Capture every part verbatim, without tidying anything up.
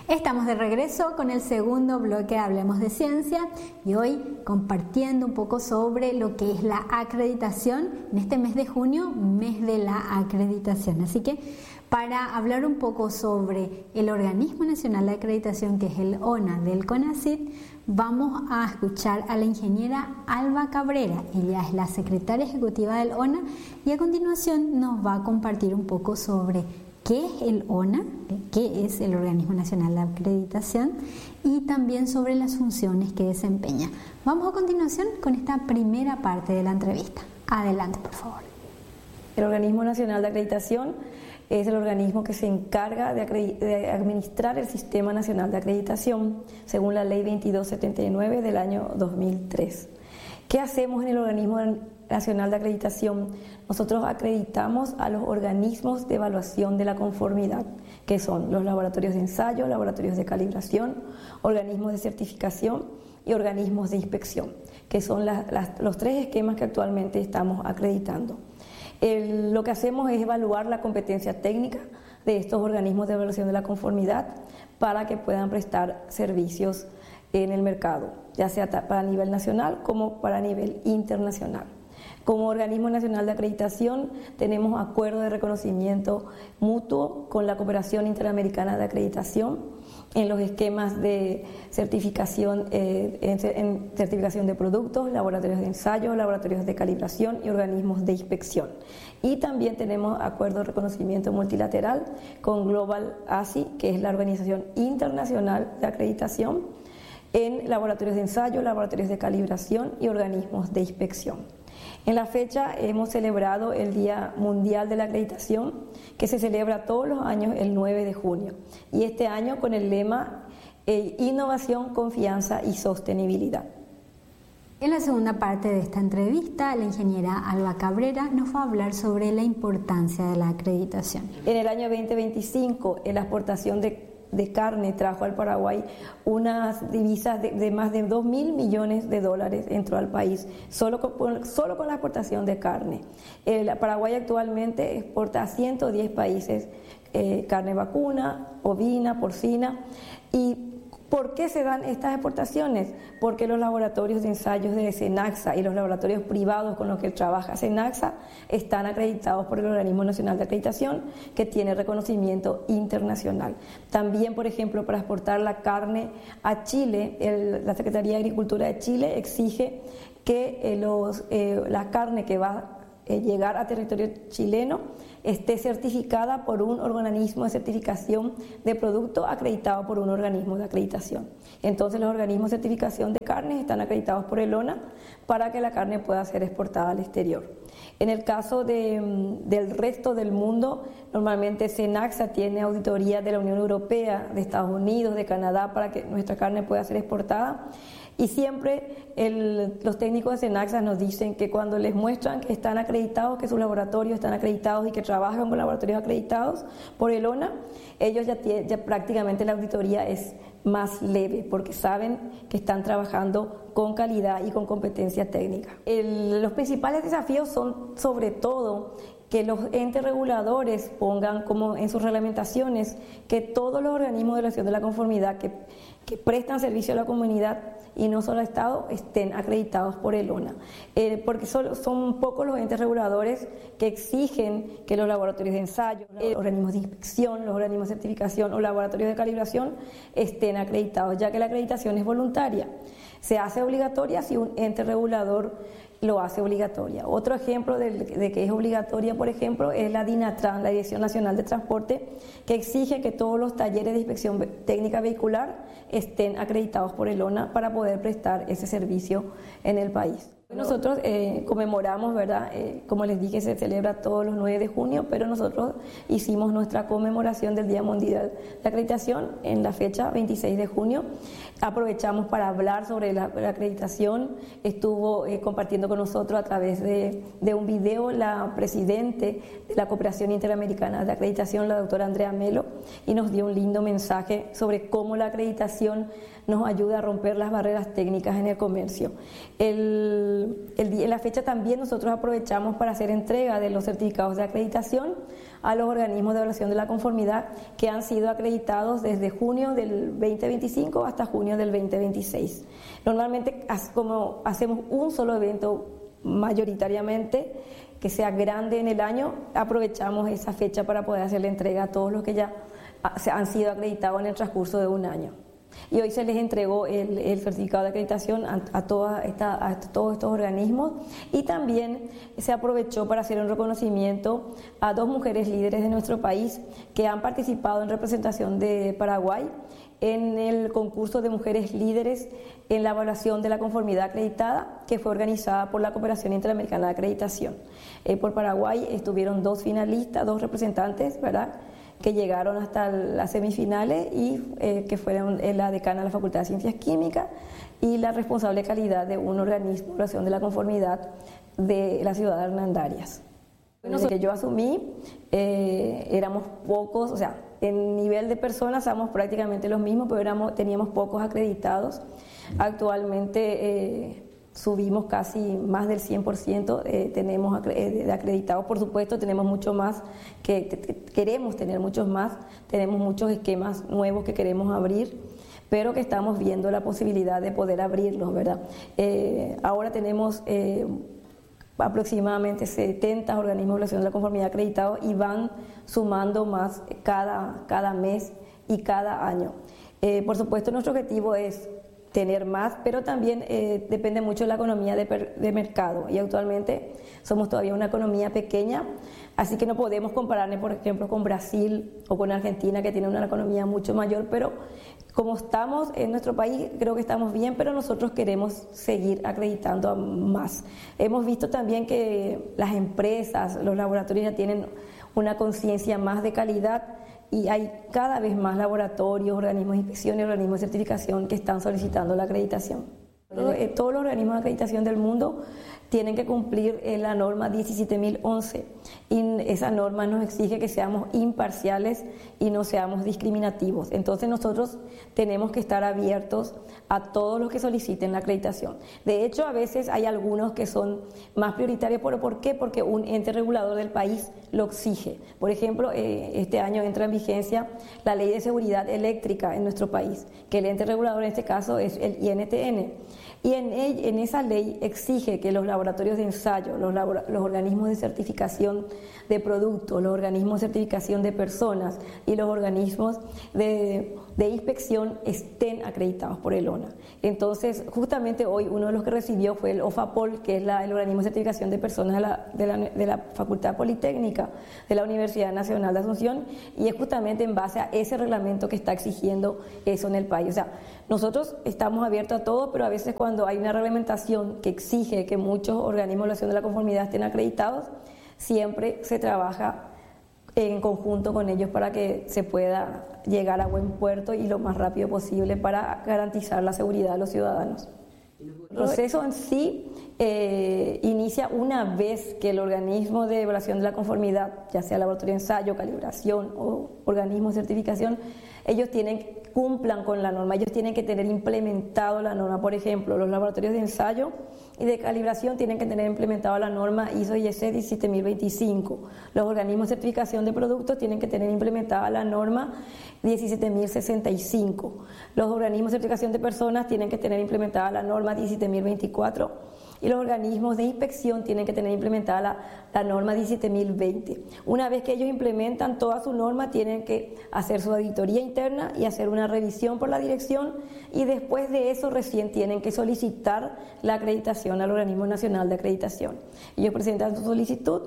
Estamos de regreso con el segundo bloque de Hablemos de Ciencia y hoy compartiendo un poco sobre lo que es la acreditación en este mes de junio, mes de la acreditación. Así que para hablar un poco sobre el Organismo Nacional de Acreditación, que es el O N A del CONACYT, vamos a escuchar a la ingeniera Alba Cabrera. Ella es la secretaria ejecutiva del O N A y a continuación nos va a compartir un poco sobre qué es el O N A, qué es el Organismo Nacional de Acreditación y también sobre las funciones que desempeña. Vamos a continuación con esta primera parte de la entrevista. Adelante, por favor. El Organismo Nacional de Acreditación es el organismo que se encarga de, de administrar el Sistema Nacional de Acreditación, según la Ley veintidós setenta y nueve del año dos mil tres. ¿Qué hacemos en el Organismo Nacional de Acreditación? Nosotros acreditamos a los organismos de evaluación de la conformidad, que son los laboratorios de ensayo, laboratorios de calibración, organismos de certificación y organismos de inspección, que son las, las, los tres esquemas que actualmente estamos acreditando. El, lo que hacemos es evaluar la competencia técnica de estos organismos de evaluación de la conformidad para que puedan prestar servicios en el mercado, ya sea para nivel nacional como para nivel internacional. Como Organismo Nacional de Acreditación tenemos acuerdo de reconocimiento mutuo con la Cooperación Interamericana de Acreditación en los esquemas de certificación, eh, en, en certificación de productos, laboratorios de ensayo, laboratorios de calibración y organismos de inspección. Y también tenemos acuerdo de reconocimiento multilateral con Global A S I, que es la Organización Internacional de Acreditación, en laboratorios de ensayo, laboratorios de calibración y organismos de inspección. En la fecha hemos celebrado el Día Mundial de la Acreditación, que se celebra todos los años el nueve de junio, y este año con el lema eh, Innovación, Confianza y Sostenibilidad. En la segunda parte de esta entrevista, la ingeniera Alba Cabrera nos va a hablar sobre la importancia de la acreditación. En el año veinte veinticinco, en la exportación de de carne trajo al Paraguay unas divisas de, de más de dos mil millones de dólares, entró al país solo con, solo con la exportación de carne. El Paraguay actualmente exporta a ciento diez países eh, carne vacuna, ovina, porcina. ¿Y por qué se dan estas exportaciones? Porque los laboratorios de ensayos de SENACSA y los laboratorios privados con los que trabaja SENACSA están acreditados por el Organismo Nacional de Acreditación, que tiene reconocimiento internacional. También, por ejemplo, para exportar la carne a Chile, el, la Secretaría de Agricultura de Chile exige que eh, los, eh, la carne que va a eh, llegar a territorio chileno esté certificada por un organismo de certificación de producto acreditado por un organismo de acreditación. Entonces los organismos de certificación de carnes están acreditados por el O N A para que la carne pueda ser exportada al exterior. En el caso de, del resto del mundo, normalmente SENACSA tiene auditoría de la Unión Europea, de Estados Unidos, de Canadá, para que nuestra carne pueda ser exportada. Y siempre el, los técnicos de SENACSA nos dicen que cuando les muestran que están acreditados, que sus laboratorios están acreditados y que trabajan con laboratorios acreditados por el O N A, ellos ya, tienen, ya prácticamente la auditoría es más leve porque saben que están trabajando con calidad y con competencia técnica. El, los principales desafíos son sobre todo que los entes reguladores pongan como en sus reglamentaciones que todos los organismos de evaluación de la conformidad que, que prestan servicio a la comunidad y no solo al Estado estén acreditados por el O N A, eh, porque son, son pocos los entes reguladores que exigen que los laboratorios de ensayo, los organismos de inspección, los organismos de certificación o laboratorios de calibración estén acreditados, ya que la acreditación es voluntaria. Se hace obligatoria si un ente regulador lo hace obligatoria. Otro ejemplo de, de que es obligatoria, por ejemplo, es la DINATRAN, la Dirección Nacional de Transporte, que exige que todos los talleres de inspección técnica vehicular estén acreditados por el O N A para poder prestar ese servicio en el país. Nosotros eh, conmemoramos, ¿verdad? Eh, como les dije, se celebra todos los nueve de junio, pero nosotros hicimos nuestra conmemoración del Día Mundial de Acreditación en la fecha veintiséis de junio. Aprovechamos para hablar sobre la, la acreditación. Estuvo eh, compartiendo con nosotros a través de, de un video la presidente de la Cooperación Interamericana de Acreditación, la doctora Andrea Melo, y nos dio un lindo mensaje sobre cómo la acreditación nos ayuda a romper las barreras técnicas en el comercio. El, el, en la fecha también nosotros aprovechamos para hacer entrega de los certificados de acreditación a los organismos de evaluación de la conformidad que han sido acreditados desde junio del veinte veinticinco hasta junio del veinte veintiséis. Normalmente, como hacemos un solo evento mayoritariamente, que sea grande en el año, aprovechamos esa fecha para poder hacer la entrega a todos los que ya han sido acreditados en el transcurso de un año. Y hoy se les entregó el, el certificado de acreditación a, a, toda esta, a todos estos organismos, y también se aprovechó para hacer un reconocimiento a dos mujeres líderes de nuestro país que han participado en representación de Paraguay en el concurso de mujeres líderes en la evaluación de la conformidad acreditada, que fue organizada por la Cooperación Interamericana de Acreditación. Eh, por Paraguay estuvieron dos finalistas, dos representantes, ¿verdad?, que llegaron hasta las semifinales, y eh, que fueron la decana de la Facultad de Ciencias Químicas y la responsable de calidad de un organismo de evaluación de la conformidad de la ciudad de Hernandarias. Desde que yo asumí, eh, éramos pocos, o sea, en nivel de personas somos prácticamente los mismos, pero éramos, teníamos pocos acreditados. Actualmente eh, subimos casi más del cien por ciento, eh, tenemos de acreditados. Por supuesto, tenemos mucho más, que, que queremos tener muchos más, tenemos muchos esquemas nuevos que queremos abrir, pero que estamos viendo la posibilidad de poder abrirlos, ¿verdad? Eh, ahora tenemos eh, aproximadamente setenta organismos de evaluación de la conformidad acreditados, y van sumando más cada, cada mes y cada año. Eh, por supuesto, nuestro objetivo es tener más, pero también eh, depende mucho de la economía de, per, de mercado, y actualmente somos todavía una economía pequeña, así que no podemos compararnos, por ejemplo, con Brasil o con Argentina, que tiene una economía mucho mayor, pero como estamos en nuestro país, creo que estamos bien, pero nosotros queremos seguir acreditando más. Hemos visto también que las empresas, los laboratorios ya tienen una conciencia más de calidad, y hay cada vez más laboratorios, organismos de inspección y organismos de certificación que están solicitando la acreditación. Todos los organismos de acreditación del mundo tienen que cumplir la norma diecisiete mil once, y esa norma nos exige que seamos imparciales y no seamos discriminativos. Entonces nosotros tenemos que estar abiertos a todos los que soliciten la acreditación. De hecho, a veces hay algunos que son más prioritarios. ¿Por qué? Porque un ente regulador del país lo exige. Por ejemplo, eh, este año entra en vigencia la Ley de Seguridad Eléctrica en nuestro país, que el ente regulador en este caso es el I N T N. Y en, el, en esa ley exige que los laboratorios de ensayo, los, labora, los organismos de certificación de productos, los organismos de certificación de personas y los organismos de, de inspección estén acreditados por el O N A. Entonces, justamente hoy uno de los que recibió fue el O F A P O L, que es la, el organismo de certificación de personas de la, de, la, de la Facultad Politécnica de la Universidad Nacional de Asunción, y es justamente en base a ese reglamento que está exigiendo eso en el país. O sea, nosotros estamos abiertos a todo, pero a veces cuando hay una reglamentación que exige que muchos organismos de evaluación de la conformidad estén acreditados, siempre se trabaja en conjunto con ellos para que se pueda llegar a buen puerto y lo más rápido posible para garantizar la seguridad de los ciudadanos. El proceso en sí eh, inicia una vez que el organismo de evaluación de la conformidad, ya sea laboratorio de ensayo, calibración o organismo de certificación, ellos tienen cumplan con la norma, ellos tienen que tener implementado la norma. Por ejemplo, los laboratorios de ensayo y de calibración tienen que tener implementado la norma I S O I E C diecisiete mil veinticinco. Los organismos de certificación de productos tienen que tener implementada la norma diecisiete mil sesenta y cinco. Los organismos de certificación de personas tienen que tener implementada la norma diecisiete mil veinticuatro. Y los organismos de inspección tienen que tener implementada la, la norma diecisiete mil veinte. Una vez que ellos implementan toda su norma, tienen que hacer su auditoría interna y hacer una revisión por la dirección, y después de eso recién tienen que solicitar la acreditación al Organismo Nacional de Acreditación. Ellos presentan su solicitud,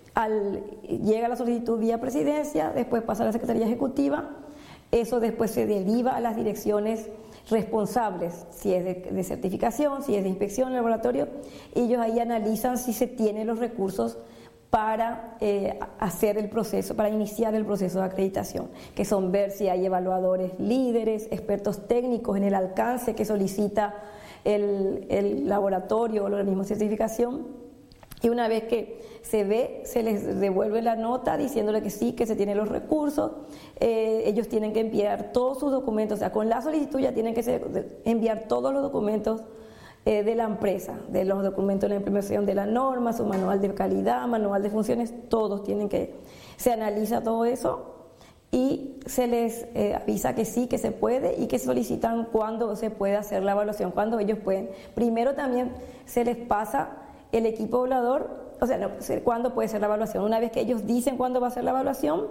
al, llega la solicitud vía presidencia, después pasa a la Secretaría Ejecutiva, eso después se deriva a las direcciones responsables, si es de, de certificación, si es de inspección, laboratorio, ellos ahí analizan si se tienen los recursos para eh, hacer el proceso, para iniciar el proceso de acreditación, que son ver si hay evaluadores líderes, expertos técnicos en el alcance que solicita el, el laboratorio o el organismo de certificación. Y una vez que se ve, se les devuelve la nota diciéndole que sí, que se tienen los recursos. Eh, ellos tienen que enviar todos sus documentos, o sea, con la solicitud ya tienen que ser, enviar todos los documentos eh, de la empresa, de los documentos de la implementación de la norma, su manual de calidad, manual de funciones, todos tienen que Se analiza todo eso y se les eh, avisa que sí, que se puede y que solicitan cuándo se puede hacer la evaluación, cuándo ellos pueden. Primero también se les pasa el equipo evaluador, o sea, no, cuándo puede ser la evaluación. Una vez que ellos dicen cuándo va a ser la evaluación,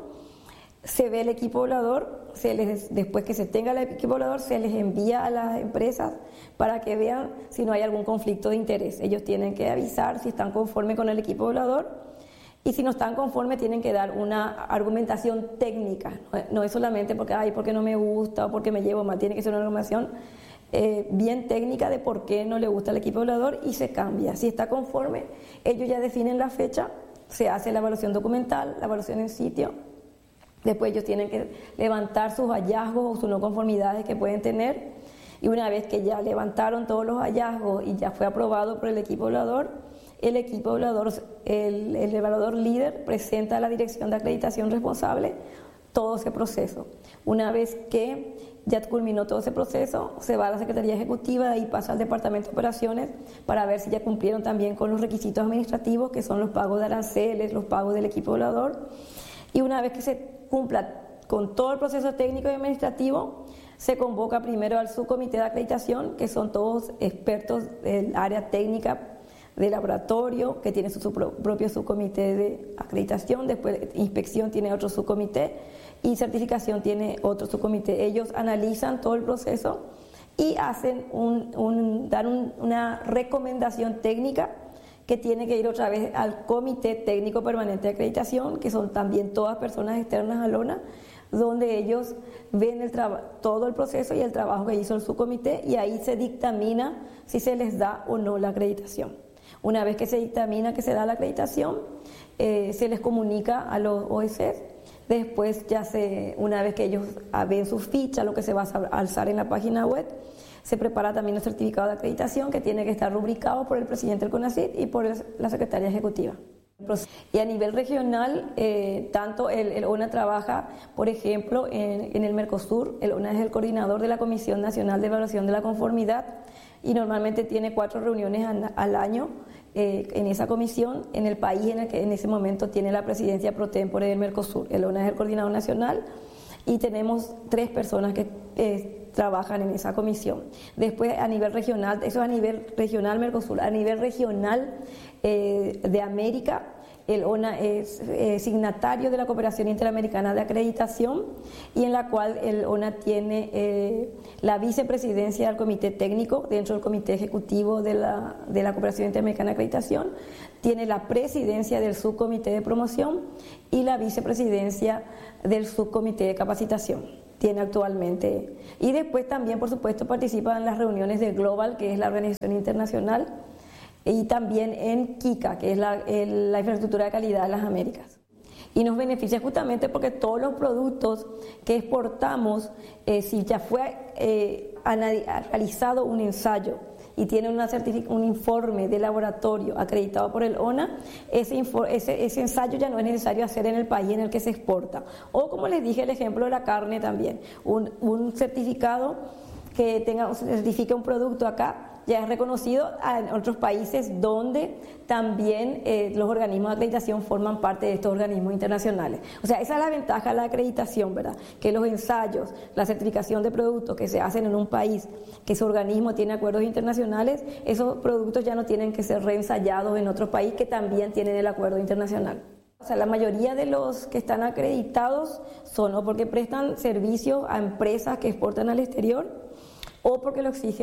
se ve el equipo evaluador, se les, después que se tenga el equipo evaluador, se les envía a las empresas para que vean si no hay algún conflicto de interés. Ellos tienen que avisar si están conformes con el equipo evaluador. Y si no están conformes, tienen que dar una argumentación técnica. No es solamente porque, ay, porque no me gusta o porque me llevo mal. Tiene que ser una argumentación eh, bien técnica de por qué no le gusta el equipo evaluador y se cambia. Si está conforme, ellos ya definen la fecha, se hace la evaluación documental, la evaluación en sitio. Después ellos tienen que levantar sus hallazgos o sus no conformidades que pueden tener. Y una vez que ya levantaron todos los hallazgos y ya fue aprobado por el equipo evaluador, el equipo evaluador, el, el evaluador líder presenta a la dirección de acreditación responsable todo ese proceso. Una vez que ya culminó todo ese proceso, se va a la Secretaría Ejecutiva y pasa al Departamento de Operaciones para ver si ya cumplieron también con los requisitos administrativos, que son los pagos de aranceles, los pagos del equipo evaluador. Y una vez que se cumpla con todo el proceso técnico y administrativo, se convoca primero al subcomité de acreditación, que son todos expertos del área técnica de laboratorio, que tiene su, su propio subcomité de acreditación. Después inspección tiene otro subcomité y certificación tiene otro subcomité. Ellos analizan todo el proceso y hacen un, un, dan un, una recomendación técnica que tiene que ir otra vez al Comité Técnico Permanente de Acreditación, que son también todas personas externas al ONA, donde ellos ven el todo el proceso y el trabajo que hizo el subcomité, y ahí se dictamina si se les da o no la acreditación. Una vez que se dictamina que se da la acreditación, eh, se les comunica a los O E C. Después, ya se, una vez que ellos ven su ficha, lo que se va a alzar en la página web, se prepara también el certificado de acreditación, que tiene que estar rubricado por el presidente del CONACYT y por la secretaria ejecutiva. Y a nivel regional, eh, tanto el, el ONA trabaja, por ejemplo, en, en el Mercosur. El ONA es el coordinador de la Comisión Nacional de Evaluación de la Conformidad y normalmente tiene cuatro reuniones al, al año eh, en esa comisión, en el país en el que en ese momento tiene la presidencia pro tempore del Mercosur. El ONA es el coordinador nacional y tenemos tres personas que eh, trabajan en esa comisión. Después, a nivel regional, eso es a nivel regional Mercosur, a nivel regional eh, de América, el ONA es eh, signatario de la Cooperación Interamericana de Acreditación, y en la cual el ONA tiene eh, la vicepresidencia del comité técnico dentro del comité ejecutivo de la, de la Cooperación Interamericana de Acreditación, tiene la presidencia del subcomité de promoción y la vicepresidencia del subcomité de capacitación. Tiene actualmente. Y después también, por supuesto, participa en las reuniones de Global, que es la organización internacional, y también en KICA, que es la, el, la infraestructura de calidad de las Américas. Y nos beneficia justamente porque todos los productos que exportamos, eh, si ya fue eh, realizado un ensayo y tiene una un informe de laboratorio acreditado por el ONA, ese, ese, ese ensayo ya no es necesario hacer en el país en el que se exporta. O, como les dije, el ejemplo de la carne también, un, un certificado que tenga, certifique un producto acá, ya es reconocido en otros países donde también eh, los organismos de acreditación forman parte de estos organismos internacionales. O sea, esa es la ventaja de la acreditación, ¿verdad? Que los ensayos, la certificación de productos que se hacen en un país, que ese organismo tiene acuerdos internacionales, esos productos ya no tienen que ser reensayados en otros países que también tienen el acuerdo internacional. O sea, la mayoría de los que están acreditados son o porque prestan servicios a empresas que exportan al exterior, o porque lo exige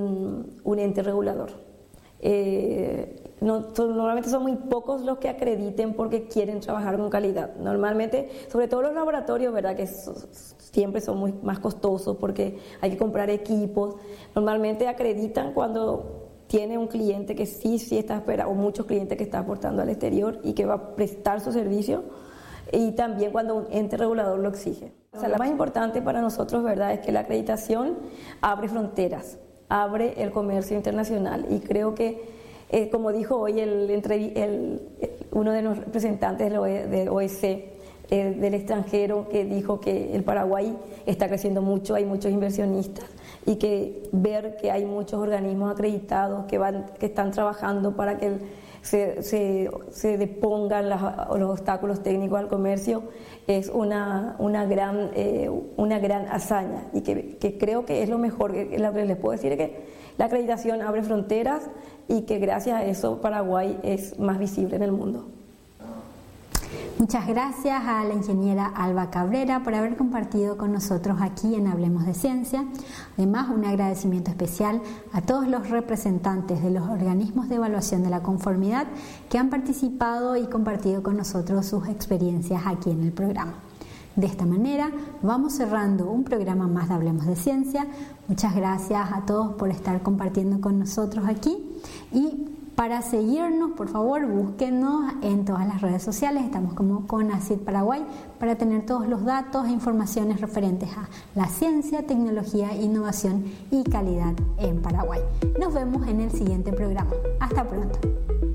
un, un ente regulador. Eh, no, son, normalmente son muy pocos los que acrediten porque quieren trabajar con calidad. Normalmente, sobre todo los laboratorios, ¿verdad?, que so, siempre son muy más costosos porque hay que comprar equipos. Normalmente acreditan cuando tiene un cliente que sí, sí está esperando, o muchos clientes que están aportando al exterior y que va a prestar su servicio, y también cuando un ente regulador lo exige. O sea, lo más importante para nosotros, ¿verdad?, es que la acreditación abre fronteras, abre el comercio internacional, y creo que, eh, como dijo hoy el, el, el, uno de los representantes del O E C, eh, del extranjero, que dijo que el Paraguay está creciendo mucho, hay muchos inversionistas, y que ver que hay muchos organismos acreditados que, van, que están trabajando para que el se, se, se depongan las, los obstáculos técnicos al comercio es una, una, gran, eh, una gran hazaña, y que, que creo que es lo mejor que, lo que les puedo decir, es que la acreditación abre fronteras y que gracias a eso Paraguay es más visible en el mundo. Muchas gracias a la ingeniera Alba Cabrera por haber compartido con nosotros aquí en Hablemos de Ciencia. Además, un agradecimiento especial a todos los representantes de los organismos de evaluación de la conformidad que han participado y compartido con nosotros sus experiencias aquí en el programa. De esta manera vamos cerrando un programa más de Hablemos de Ciencia. Muchas gracias a todos por estar compartiendo con nosotros aquí, y para seguirnos, por favor, búsquenos en todas las redes sociales. Estamos como CONACYT Paraguay para tener todos los datos e informaciones referentes a la ciencia, tecnología, innovación y calidad en Paraguay. Nos vemos en el siguiente programa. Hasta pronto.